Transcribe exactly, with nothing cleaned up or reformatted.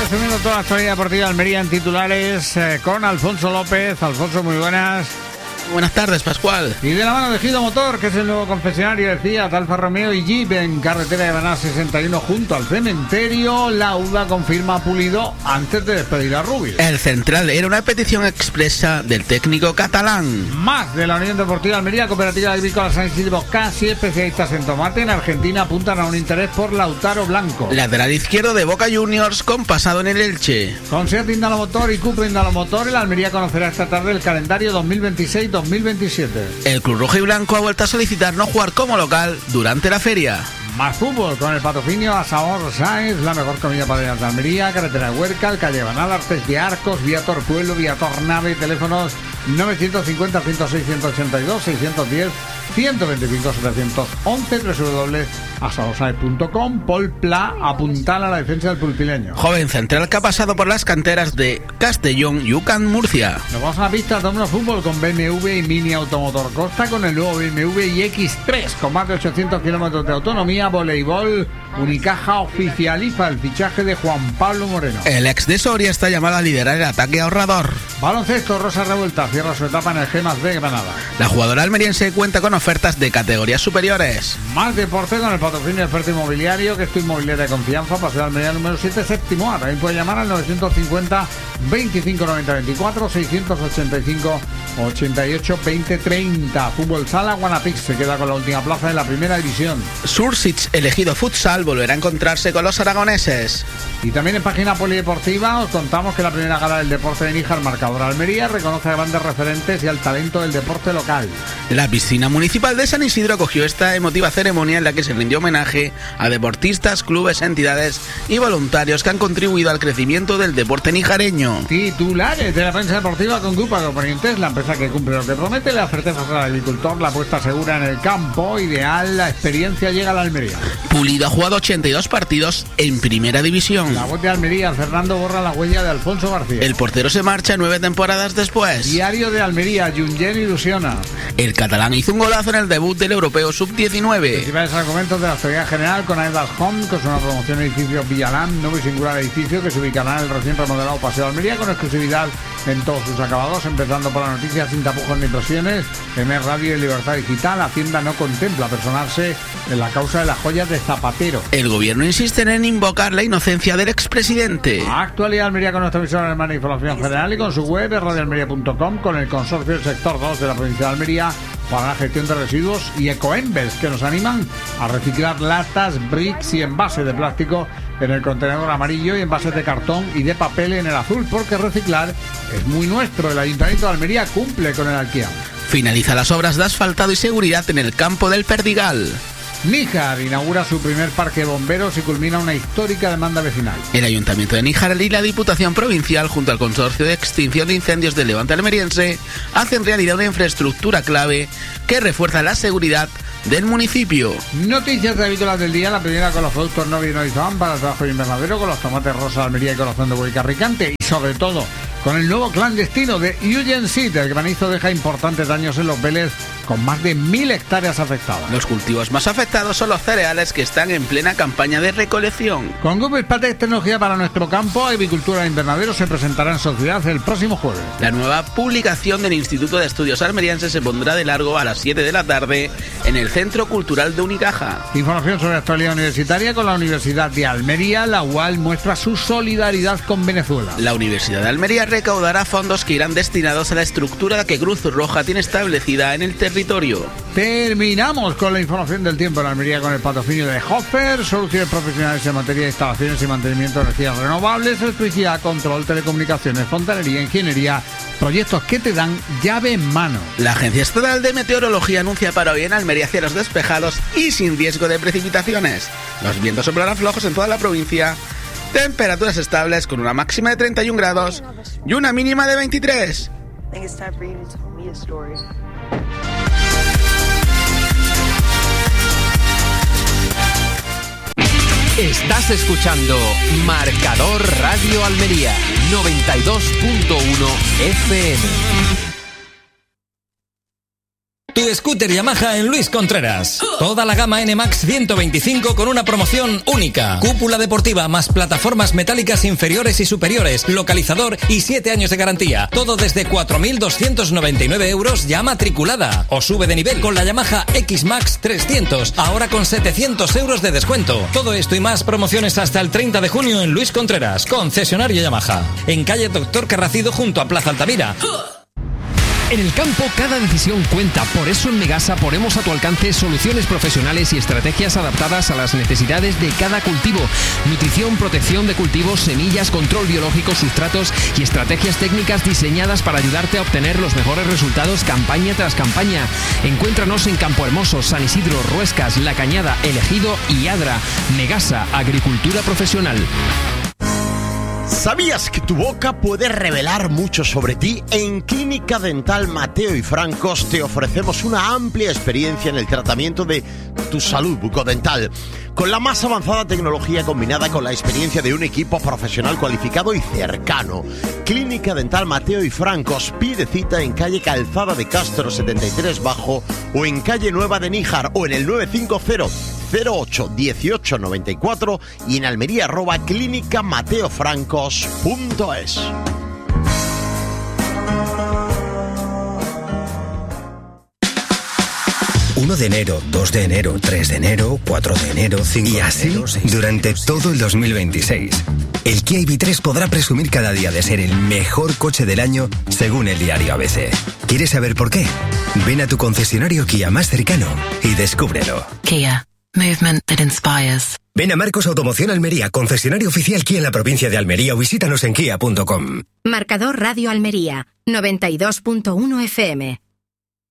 resumiendo toda la actualidad deportiva de Almería en titulares eh, con Alfonso López. Alfonso, muy buenas. Buenas tardes, Pascual. Y de la mano de Gido Motor, que es el nuevo concesionario de Fiat, Alfa Romeo y Jeep en carretera de Banal sesenta y uno junto al cementerio. Lauda confirma a Pulido antes de despedir a Rubio. El central era una petición expresa del técnico catalán. Más de la Unión Deportiva Almería, Cooperativa Agrícola San Isidro, casi especialistas en tomate. En Argentina apuntan a un interés por Lautaro Blanco. Lateral izquierdo de Boca Juniors con pasado en el Elche. Con Seat Indalomotor y Cupra Indalomotor, el Almería conocerá esta tarde el calendario dos mil veintiséis dos mil veintisiete. El Club Rojo y Blanco ha vuelto a solicitar no jugar como local durante la feria. Más fútbol con el patrocinio Asador Sáenz, la mejor comida para de Almería, carretera de Huércal, calle Banal, Artes de Arcos, Viator Pueblo, Viator Nave, teléfonos novecientos cincuenta, ciento seis, ciento ochenta y dos, seiscientos diez, ciento veinticinco, setecientos once, doble u doble u doble u punto asador sáenz punto com. Paul Pla apuntala a la defensa del pulpileño. Joven central que ha pasado por las canteras de Castellón y U C A M Murcia. Nos vamos a la pista de Domino Fútbol con B M W y Mini Automotor Costa, con el nuevo B M W i X tres con más de ochocientos kilómetros de autonomía. Voleibol, Unicaja oficializa el fichaje de Juan Pablo Moreno. El ex de Soria está llamado a liderar el ataque ahorrador. Baloncesto, Rosa Revuelta cierra su etapa en el Gemas de Granada. La jugadora almeriense cuenta con ofertas de categorías superiores. Más deporte con el patrocinio de Experto Inmobiliario, que es tu inmobiliaria de confianza. Paseo de Almería número siete, séptimo A. También puede llamar al novecientos cincuenta, veinticinco noventa veinticuatro, seiscientos ochenta y cinco, ochenta y ocho, veinte treinta. Fútbol Sala, Guanapix se queda con la última plaza de la primera división. Sursich, elegido futsal, volverá a encontrarse con los aragoneses. Y también en página polideportiva os contamos que la primera gala del deporte de Níjar, marcadora Almería, reconoce a grandes referentes y al talento del deporte local. La piscina municipal de San Isidro acogió esta emotiva ceremonia en la que se rindió homenaje a deportistas, clubes, entidades y voluntarios que han contribuido al crecimiento del deporte nijareño. Titulares de la prensa deportiva con Grupo Agroponentes, la empresa que cumple lo que promete, la certeza al agricultor, la apuesta segura en el campo ideal, la experiencia llega a la Almería. Pulido ha jugado ochenta y dos partidos en primera división. La voz de Almería, Fernando borra la huella de Alfonso García. El portero se marcha nueve temporadas después. Diario de Almería, Jungen ilusiona. El catalán hizo un golazo en el debut del europeo sub diecinueve. Principales argumentos de la actualidad general con Aedas Home, que es una promoción de edificio Villalán, nuevo y singular edificio que se ubicará en el recién remodelado Paseo de Almería con exclusividad en todos sus acabados, empezando por la noticia sin tapujos ni presiones. M Radio y Libertad Digital. Hacienda no contempla personarse en la causa de las joyas de Zapatero. El gobierno insiste en invocar la inocencia del expresidente. Actualidad Almería con nuestra emisora alemana de información general y con su web radio almería punto com, con el consorcio del sector dos de la provincia de Almería para la gestión de residuos y Ecoembes, que nos animan a reciclar latas, bricks y envases de plástico en el contenedor amarillo y envases de cartón y de papel en el azul, porque reciclar es muy nuestro. El Ayuntamiento de Almería cumple con el alquiler. Finaliza las obras de asfaltado y seguridad en el campo del Perdigal. Níjar inaugura su primer parque de bomberos y culmina una histórica demanda vecinal. El Ayuntamiento de Níjar y la Diputación Provincial, junto al Consorcio de Extinción de Incendios del Levante Almeriense, hacen realidad una infraestructura clave que refuerza la seguridad del municipio. Noticias de avícolas del día, la primera con los productos Novi y Novizoam para el trabajo de invernadero, con los tomates rosa de Almería y corazón de buey carricante, y sobre todo con el nuevo clandestino de Eugen Seed. El granizo deja importantes daños en los Vélez, con más de mil hectáreas afectadas. Los cultivos más afectados son los cereales, que están en plena campaña de recolección. Con Google Patec, tecnología para nuestro campo, agricultura de invernadero, se presentará en Sociedad el próximo jueves. La nueva publicación del Instituto de Estudios Almerienses se pondrá de largo a las siete de la tarde en el Centro Cultural de Unicaja. Información sobre actualidad universitaria con la Universidad de Almería, la U A L muestra su solidaridad con Venezuela. La Universidad de Almería recaudará fondos que irán destinados a la estructura que Cruz Roja tiene establecida en el territorio. Terminamos con la información del tiempo en Almería con el patrocinio de Hofer, soluciones profesionales en materia de instalaciones y mantenimiento de energías renovables, electricidad, control, telecomunicaciones, fontanería, ingeniería, proyectos que te dan llave en mano. La Agencia Estatal de Meteorología anuncia para hoy en Almería cielos despejados y sin riesgo de precipitaciones. Los vientos soplarán flojos en toda la provincia. Temperaturas estables con una máxima de treinta y un grados y una mínima de veintitrés. Estás escuchando Marcador Radio Almería noventa y dos punto uno F M. tu scooter Yamaha en Luis Contreras. Toda la gama N Max ciento veinticinco con una promoción única. Cúpula deportiva más plataformas metálicas inferiores y superiores, localizador y siete años de garantía. Todo desde cuatro mil doscientos noventa y nueve euros ya matriculada. O sube de nivel con la Yamaha X-Max trescientos, ahora con setecientos euros de descuento. Todo esto y más promociones hasta el treinta de junio en Luis Contreras, concesionario Yamaha. En calle Doctor Carracido junto a Plaza Altamira. En el campo, cada decisión cuenta. Por eso en Megasa ponemos a tu alcance soluciones profesionales y estrategias adaptadas a las necesidades de cada cultivo. Nutrición, protección de cultivos, semillas, control biológico, sustratos y estrategias técnicas diseñadas para ayudarte a obtener los mejores resultados campaña tras campaña. Encuéntranos en Campo Hermoso, San Isidro, Ruescas, La Cañada, El Ejido y Adra. Megasa, agricultura profesional. ¿Sabías que tu boca puede revelar mucho sobre ti? En Clínica Dental Mateo y Francos te ofrecemos una amplia experiencia en el tratamiento de tu salud bucodental, con la más avanzada tecnología combinada con la experiencia de un equipo profesional cualificado y cercano. Clínica Dental Mateo y Francos, pide cita en calle Calzada de Castro setenta y tres Bajo o en calle Nueva de Níjar o en el nueve cinco cero cero ocho dieciocho noventa y cuatro y en Almería arroba clínica mateo francos punto es. uno de enero, dos de enero, tres de enero, cuatro de enero, cinco y así de enero, durante todo el dos mil veintiséis. El Kia I V tres podrá presumir cada día de ser el mejor coche del año según el diario A B C. ¿Quieres saber por qué? Ven a tu concesionario Kia más cercano y descúbrelo. Kia. Movement that inspires. Ven a Marcos Automoción Almería, concesionario oficial Kia en la provincia de Almería o visítanos en kia punto com. Marcador Radio Almería, noventa y dos punto uno F M.